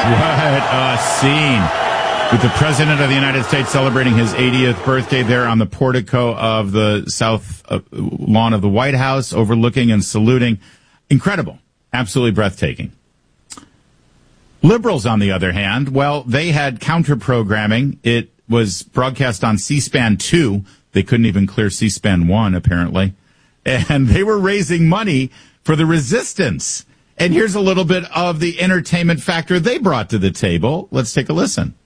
What a scene. With the President of the United States celebrating his 80th birthday there on the portico of the south lawn of the White House, overlooking and saluting. Incredible. Absolutely breathtaking. Liberals, on the other hand, well, they had counter-programming. It was broadcast on C-SPAN 2. They couldn't even clear C-SPAN 1, apparently. And they were raising money for the resistance. And here's a little bit of the entertainment factor they brought to the table. Let's take a listen.